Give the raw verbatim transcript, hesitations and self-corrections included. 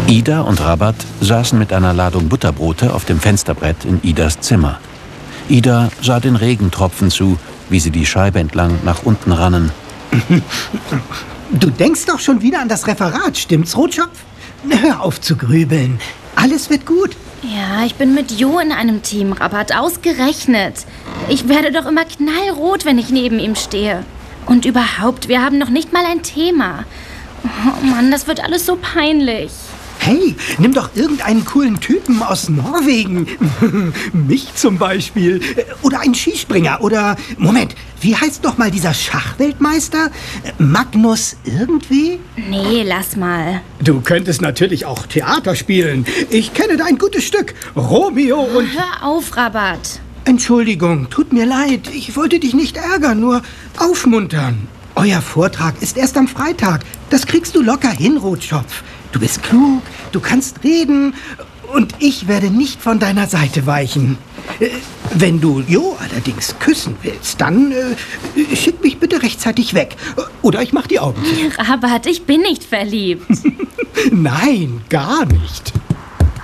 Ida und Rabat saßen mit einer Ladung Butterbrote auf dem Fensterbrett in Idas Zimmer. Ida sah den Regentropfen zu, wie sie die Scheibe entlang nach unten rannen. Du denkst doch schon wieder an das Referat, stimmt's, Rotschopf? Hör auf zu grübeln. Alles wird gut. Ja, ich bin mit Jo in einem Team, Rabat, ausgerechnet. Ich werde doch immer knallrot, wenn ich neben ihm stehe. Und überhaupt, wir haben noch nicht mal ein Thema. Oh Mann, das wird alles so peinlich. Hey, nimm doch irgendeinen coolen Typen aus Norwegen. Mich zum Beispiel. Oder einen Skispringer. Oder, Moment, wie heißt noch mal dieser Schachweltmeister? Magnus irgendwie? Nee, lass mal. Du könntest natürlich auch Theater spielen. Ich kenne da ein gutes Stück. Romeo und... Hör auf, Rabat. Entschuldigung, tut mir leid. Ich wollte dich nicht ärgern, nur aufmuntern. Euer Vortrag ist erst am Freitag. Das kriegst du locker hin, Rotschopf. Du bist klug, du kannst reden und ich werde nicht von deiner Seite weichen. Äh, wenn du Jo allerdings küssen willst, dann äh, schick mich bitte rechtzeitig weg. Oder ich mach die Augen zu. Rabat, ich bin nicht verliebt. Nein, gar nicht.